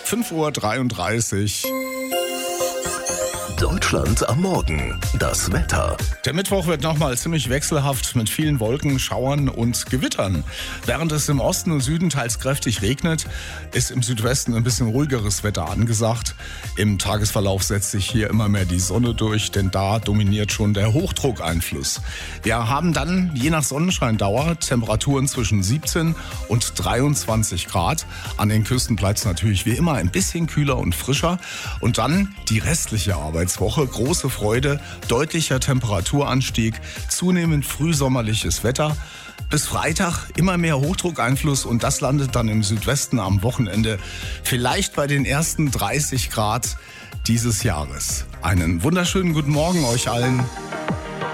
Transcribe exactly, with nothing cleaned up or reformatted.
fünf Uhr dreiunddreißig. Deutschland am Morgen. Das Wetter. Der Mittwoch wird nochmal ziemlich wechselhaft mit vielen Wolken, Schauern und Gewittern. Während es im Osten und Süden teils kräftig regnet, ist im Südwesten ein bisschen ruhigeres Wetter angesagt. Im Tagesverlauf setzt sich hier immer mehr die Sonne durch, denn da dominiert schon der Hochdruckeinfluss. Wir haben dann je nach Sonnenscheindauer Temperaturen zwischen siebzehn und dreiundzwanzig Grad. An den Küsten bleibt es natürlich wie immer ein bisschen kühler und frischer. Und dann die restliche Arbeitswoche. Große Freude, deutlicher Temperaturanstieg, zunehmend frühsommerliches Wetter. Bis Freitag immer mehr Hochdruckeinfluss und das landet dann im Südwesten am Wochenende vielleicht bei den ersten dreißig Grad dieses Jahres. Einen wunderschönen guten Morgen euch allen.